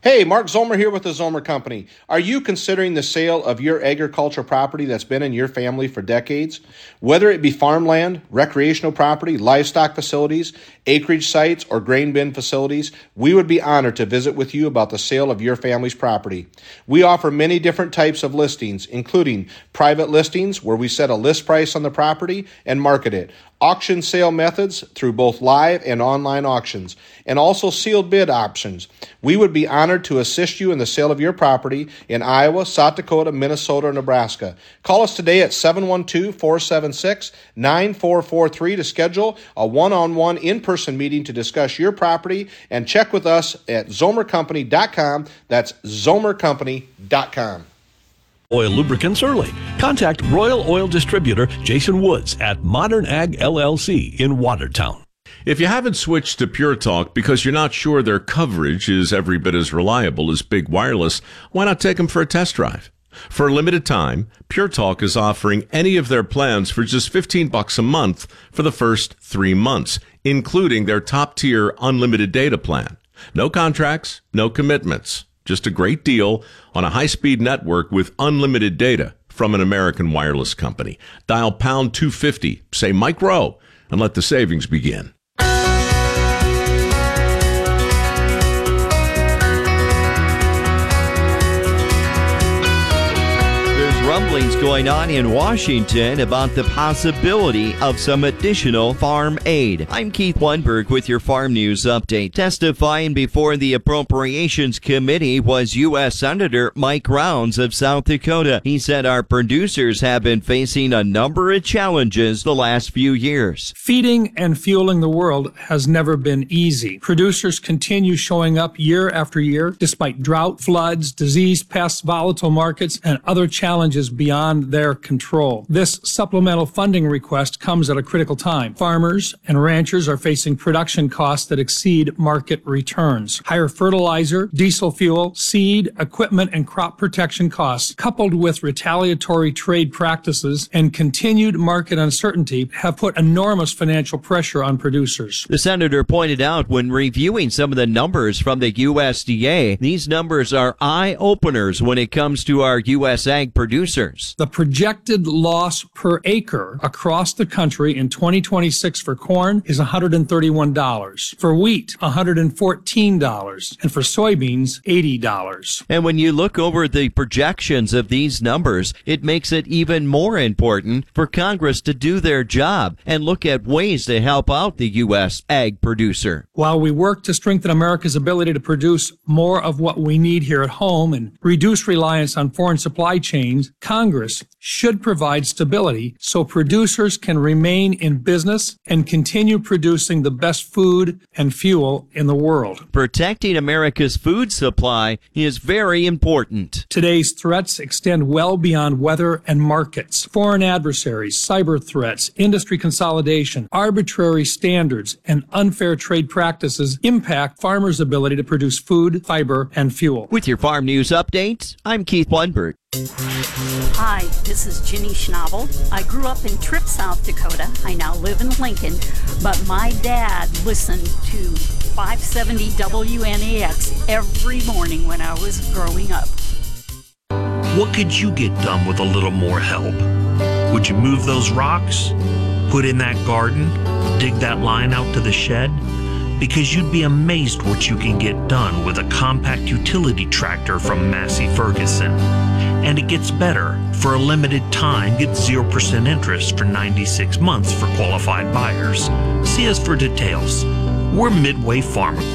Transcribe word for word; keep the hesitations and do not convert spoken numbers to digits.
Hey, Mark Zomer here with the Zomer Company. Are you considering the sale of your agricultural property that's been in your family for decades? Whether it be farmland, recreational property, livestock facilities, acreage sites, or grain bin facilities, we would be honored to visit with you about the sale of your family's property. We offer many different types of listings, including private listings where we set a list price on the property and market it, auction sale methods through both live and online auctions, and also sealed bid options. We would be honored to assist you in the sale of your property in Iowa, South Dakota, Minnesota, or Nebraska. Call us today at seven one two, four seven six, nine four four three to schedule a one-on-one in-person meeting to discuss your property, and check with us at zomer company dot com. That's zomer company dot com. Oil lubricants early. Contact Royal Oil Distributor Jason Woods at Modern Ag L L C in Watertown. If you haven't switched to Pure Talk because you're not sure their coverage is every bit as reliable as Big Wireless, why not take them for a test drive? For a limited time, Pure Talk is offering any of their plans for just fifteen bucks a month for the first three months, including their top-tier unlimited data plan. No contracts, no commitments. Just a great deal on a high-speed network with unlimited data from an American wireless company. Dial pound two fifty, say Mike Rowe, and let the savings begin. Rumblings going on in Washington about the possibility of some additional farm aid. I'm Keith Lundberg with your Farm News Update. Testifying before the Appropriations Committee was U S Senator Mike Rounds of South Dakota. He said our producers have been facing a number of challenges the last few years. Feeding and fueling the world has never been easy. Producers continue showing up year after year despite drought, floods, disease, pests, volatile markets, and other challenges beyond their control. This supplemental funding request comes at a critical time. Farmers and ranchers are facing production costs that exceed market returns. Higher fertilizer, diesel fuel, seed, equipment, and crop protection costs, coupled with retaliatory trade practices and continued market uncertainty, have put enormous financial pressure on producers. The senator pointed out when reviewing some of the numbers from the U S D A, these numbers are eye-openers when it comes to our U S ag producers. The projected loss per acre across the country in twenty twenty-six for corn is one hundred thirty-one dollars, for wheat one hundred fourteen dollars, and for soybeans eighty dollars. And when you look over the projections of these numbers, it makes it even more important for Congress to do their job and look at ways to help out the U S ag producer. While we work to strengthen America's ability to produce more of what we need here at home and reduce reliance on foreign supply chains, Congress should provide stability so producers can remain in business and continue producing the best food and fuel in the world. Protecting America's food supply is very important. Today's threats extend well beyond weather and markets. Foreign adversaries, cyber threats, industry consolidation, arbitrary standards, and unfair trade practices impact farmers' ability to produce food, fiber, and fuel. With your Farm News Update, I'm Keith Lundberg. Hi, this is Ginny Schnabel. I grew up in Tripp, South Dakota. I now live in Lincoln, but my dad listened to five seventy W N A X every morning when I was growing up. What could you get done with a little more help? Would you move those rocks? Put in that garden? Dig that line out to the shed? Because you'd be amazed what you can get done with a compact utility tractor from Massey Ferguson. And it gets better. For a limited time, get zero percent interest for ninety-six months for qualified buyers. See us for details. We're Midway Farm